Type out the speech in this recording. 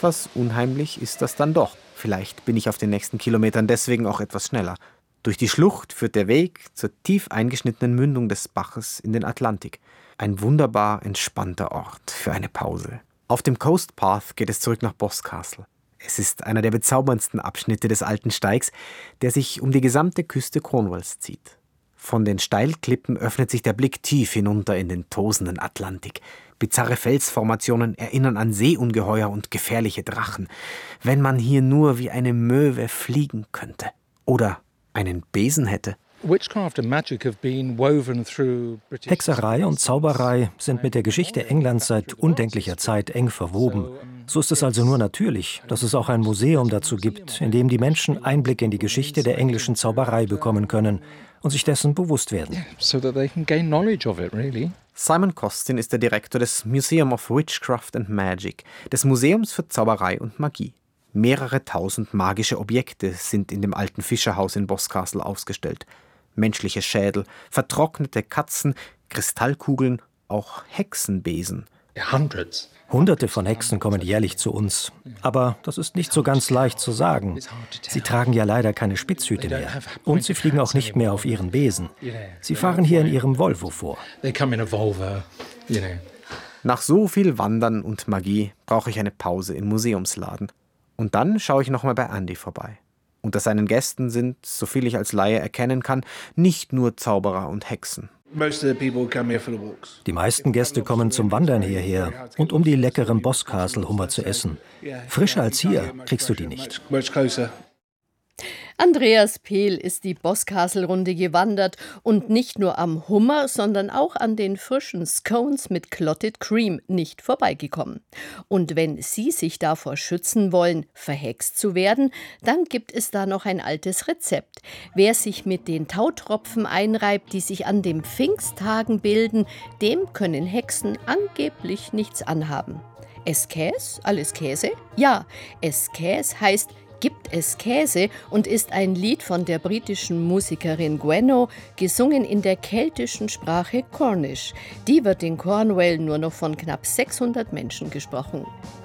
etwas unheimlich ist das dann doch. Vielleicht bin ich auf den nächsten Kilometern deswegen auch etwas schneller. Durch die Schlucht führt der Weg zur tief eingeschnittenen Mündung des Baches in den Atlantik. Ein wunderbar entspannter Ort für eine Pause. Auf dem Coast Path geht es zurück nach Boscastle. Es ist einer der bezauberndsten Abschnitte des alten Steigs, der sich um die gesamte Küste Cornwalls zieht. Von den Steilklippen öffnet sich der Blick tief hinunter in den tosenden Atlantik. Bizarre Felsformationen erinnern an Seeungeheuer und gefährliche Drachen. Wenn man hier nur wie eine Möwe fliegen könnte. Oder einen Besen hätte. Hexerei und Zauberei sind mit der Geschichte Englands seit undenklicher Zeit eng verwoben. So ist es also nur natürlich, dass es auch ein Museum dazu gibt, in dem die Menschen Einblick in die Geschichte der englischen Zauberei bekommen können und sich dessen bewusst werden. Simon Costin ist der Direktor des Museum of Witchcraft and Magic, des Museums für Zauberei und Magie. Mehrere tausend magische Objekte sind in dem alten Fischerhaus in Boscastle ausgestellt. Menschliche Schädel, vertrocknete Katzen, Kristallkugeln, auch Hexenbesen. Hunderte von Hexen kommen jährlich zu uns. Aber das ist nicht so ganz leicht zu sagen. Sie tragen ja leider keine Spitzhüte mehr. Und sie fliegen auch nicht mehr auf ihren Besen. Sie fahren hier in ihrem Volvo vor. Nach so viel Wandern und Magie brauche ich eine Pause im Museumsladen. Und dann schaue ich nochmal bei Andy vorbei. Unter seinen Gästen sind, soviel ich als Laie erkennen kann, nicht nur Zauberer und Hexen. Die meisten Gäste kommen zum Wandern hierher und um die leckeren Boscastle-Hummer zu essen. Frischer als hier kriegst du die nicht. Andreas Pehl ist die Boscastle-Runde gewandert und nicht nur am Hummer, sondern auch an den frischen Scones mit Clotted Cream nicht vorbeigekommen. Und wenn Sie sich davor schützen wollen, verhext zu werden, dann gibt es da noch ein altes Rezept. Wer sich mit den Tautropfen einreibt, die sich an den Pfingsttagen bilden, dem können Hexen angeblich nichts anhaben. Eskäs, alles Käse? Ja, Eskäs heißt Gibt es Käse und ist ein Lied von der britischen Musikerin Gwenno, gesungen in der keltischen Sprache Cornish. Die wird in Cornwall nur noch von knapp 600 Menschen gesprochen.